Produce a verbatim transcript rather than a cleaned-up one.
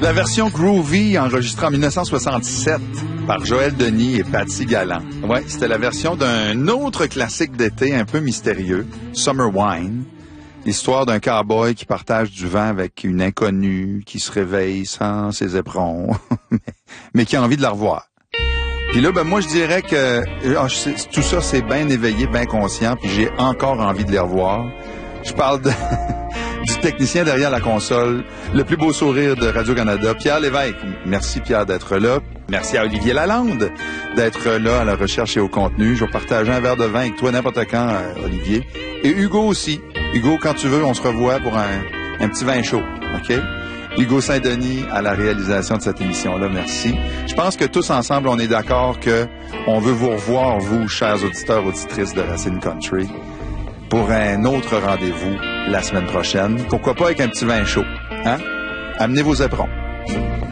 La version groovy enregistrée en dix-neuf cent soixante-sept par Joël Denis et Patsy Galland. Ouais, c'était la version d'un autre classique d'été un peu mystérieux, Summer Wine. L'histoire d'un cow-boy qui partage du vent avec une inconnue qui se réveille sans ses éperons, mais qui a envie de la revoir. Puis là, ben moi, je dirais que oh, je sais, tout ça, c'est bien éveillé, bien conscient, puis j'ai encore envie de les revoir. Je parle de, du technicien derrière la console, le plus beau sourire de Radio-Canada, Pierre Lévesque. Merci, Pierre, d'être là. Merci à Olivier Lalande d'être là à la recherche et au contenu. Je vais partager un verre de vin avec toi n'importe quand, euh, Olivier. Et Hugo aussi. Hugo, quand tu veux, on se revoit pour un, un petit vin chaud, OK? Hugo Saint-Denis à la réalisation de cette émission-là, merci. Je pense que tous ensemble, on est d'accord que on veut vous revoir, vous, chers auditeurs, auditrices de Racine Country, pour un autre rendez-vous la semaine prochaine. Pourquoi pas avec un petit vin chaud, hein? Amenez vos éperons.